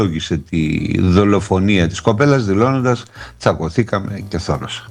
δικαιολόγησε τη δολοφονία της κοπέλας δηλώνοντας «Τσακωθήκαμε και θόλωσα».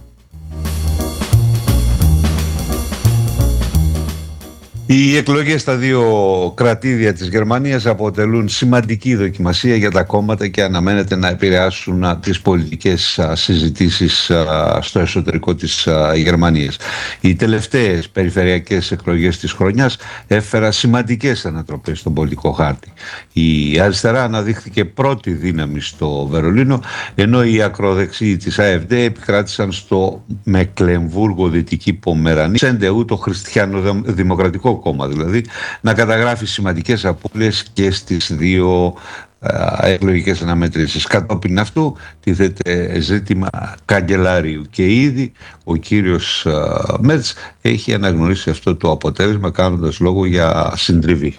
Οι εκλογές στα δύο κρατήδια της Γερμανίας αποτελούν σημαντική δοκιμασία για τα κόμματα και αναμένεται να επηρεάσουν τις πολιτικές συζητήσεις στο εσωτερικό της Γερμανίας. Οι τελευταίες περιφερειακές εκλογές της χρονιάς έφεραν σημαντικές ανατροπές στον πολιτικό χάρτη. Η αριστερά αναδείχθηκε πρώτη δύναμη στο Βερολίνο, ενώ οι ακροδεξιοί της AfD επικράτησαν στο Μεκλεμβούργο, Δυτική Πομερανή, CDU, το χριστιανοδημοκρατικό κόμμα δηλαδή, να καταγράφει σημαντικές απώλειες και στις δύο εκλογικές αναμετρήσεις. Κατόπιν αυτού τίθεται ζήτημα καγκελάριου και ήδη ο κύριος Μέρτς έχει αναγνωρίσει αυτό το αποτέλεσμα κάνοντας λόγο για συντριβή.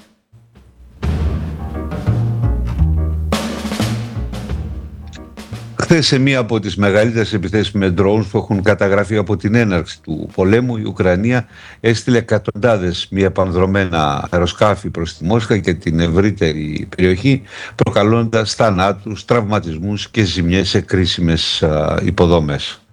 Χθες, σε μία από τις μεγαλύτερες επιθέσεις με drones που έχουν καταγραφεί από την έναρξη του πολέμου, η Ουκρανία έστειλε εκατοντάδες μη επανδρομένα αεροσκάφη προς τη Μόσχα και την ευρύτερη περιοχή, προκαλώντας θανάτους, τραυματισμούς και ζημιές σε κρίσιμες υποδομές.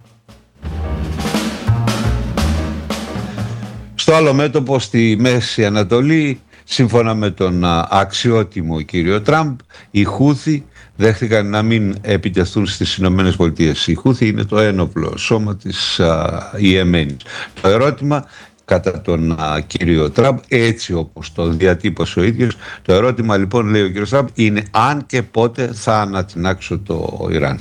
Στο άλλο μέτωπο, στη Μέση Ανατολή, σύμφωνα με τον αξιότιμο κύριο Τραμπ, οι Χούθι δέχτηκαν να μην επιτεθούν στις Ηνωμένες Πολιτείες. Η Χούθι είναι το ένοπλο σώμα της Ιεμένης. Το ερώτημα κατά τον κύριο Τραμπ, έτσι όπως το διατύπωσε ο ίδιος, το ερώτημα λοιπόν, λέει ο κύριος Τραμπ, είναι αν και πότε θα ανατινάξω το Ιράν.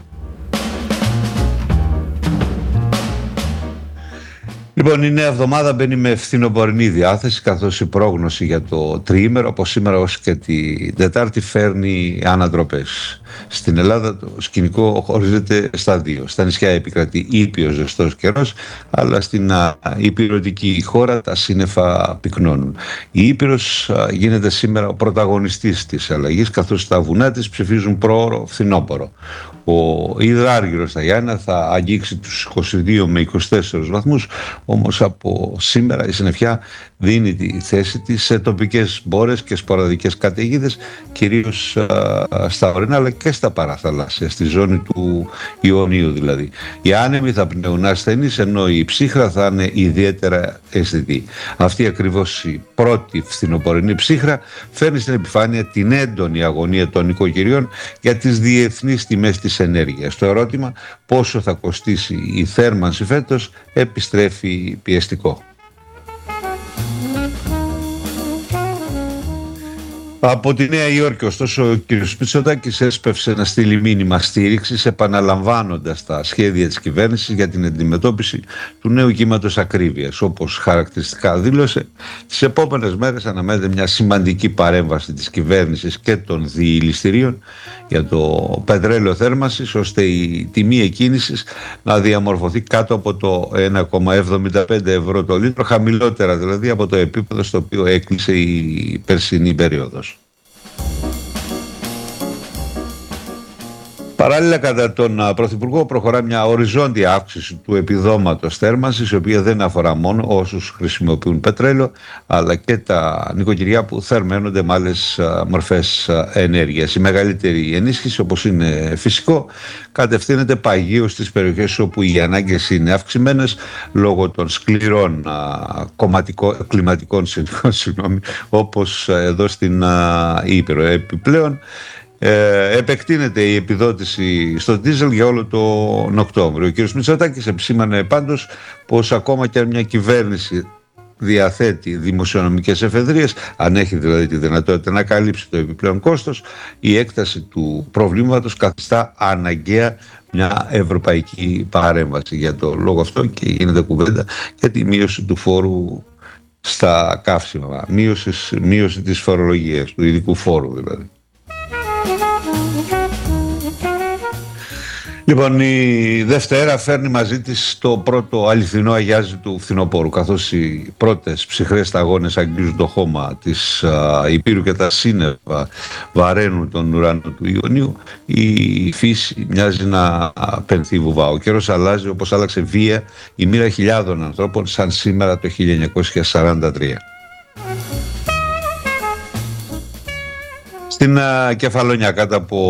Λοιπόν, η νέα εβδομάδα μπαίνει με φθινοπορεινή διάθεση, καθώς η πρόγνωση για το τριήμερο από σήμερα ως και την Τετάρτη φέρνει ανατροπές. Στην Ελλάδα το σκηνικό χωρίζεται στα δύο. Στα νησιά επικρατεί ήπιος ζεστός καιρός, αλλά στην υπηρετική χώρα τα σύννεφα πυκνώνουν. Η Ήπειρος γίνεται σήμερα ο πρωταγωνιστής της αλλαγής, καθώς τα βουνά της ψηφίζουν πρόωρο φθινόπωρο. Ο υδράργυρος στα Γιάννα θα αγγίξει τους 22 με 24 βαθμούς, όμως από σήμερα η συννεφιά δίνει τη θέση της σε τοπικές μπόρες και σποραδικές καταιγίδες, κυρίως στα ορεινά αλλά και στα παραθαλάσσια, στη ζώνη του Ιωνίου δηλαδή. Οι άνεμοι θα πνέουν ασθενείς, ενώ η ψύχρα θα είναι ιδιαίτερα αισθητή. Αυτή ακριβώς η πρώτη φθινοπορεινή ψύχρα φέρνει στην επιφάνεια την έντονη αγωνία των οικοκυριών για τις διεθνείς τιμές της ενέργειας. Το ερώτημα πόσο θα κοστίσει η θέρμανση φέτος επιστρέφει πιεστικό. Από τη Νέα Υόρκη, ωστόσο, ο κ. Μητσοτάκης έσπευσε να στείλει μήνυμα στήριξης, επαναλαμβάνοντας τα σχέδια της κυβέρνησης για την αντιμετώπιση του νέου κύματος ακρίβειας. Όπως χαρακτηριστικά δήλωσε, τις επόμενες μέρες αναμένεται μια σημαντική παρέμβαση της κυβέρνησης και των διηληστηρίων για το πετρέλαιο θέρμανσης, ώστε η τιμή εκκίνησης να διαμορφωθεί κάτω από το 1,75 ευρώ το λίτρο, χαμηλότερα δηλαδή από το επίπεδο στο οποίο έκλεισε η περσινή περίοδος. Παράλληλα, κατά τον Πρωθυπουργό προχωρά μια οριζόντια αύξηση του επιδόματος θέρμανσης, η οποία δεν αφορά μόνο όσους χρησιμοποιούν πετρέλαιο, αλλά και τα νοικοκυριά που θερμαίνονται με άλλες μορφές ενέργειας. Η μεγαλύτερη ενίσχυση, όπως είναι φυσικό, κατευθύνεται παγίως στις περιοχές όπου οι ανάγκες είναι αυξημένες λόγω των σκληρών κλιματικών συνθήκων, όπως εδώ στην Ήπειρο. Επιπλέον, επεκτείνεται η επιδότηση στο ντίζελ για όλο τον Οκτώβριο. Ο κ. Μητσοτάκης επισήμανε πάντως πως ακόμα και αν μια κυβέρνηση διαθέτει δημοσιονομικές εφεδρίες, αν έχει δηλαδή τη δυνατότητα να καλύψει το επιπλέον κόστος, η έκταση του προβλήματος καθιστά αναγκαία μια ευρωπαϊκή παρέμβαση. Για το λόγο αυτό και γίνεται κουβέντα για τη μείωση του φόρου στα καύσιμα, μείωση της φορολογίας, του ειδικού φόρου δηλαδή. Λοιπόν, η Δευτέρα φέρνει μαζί της το πρώτο αληθινό αγιάζι του φθινοπόρου, καθώς οι πρώτες ψυχρές σταγόνες αγγίζουν το χώμα της Υπήρου και τα σύννεφα βαραίνουν τον ουρανό του Ιωνίου, η φύση μοιάζει να πενθεί βουβά. Ο καιρός αλλάζει όπως άλλαξε βία η μοίρα χιλιάδων ανθρώπων σαν σήμερα το 1943. Στην Κεφαλονιά, κάτω από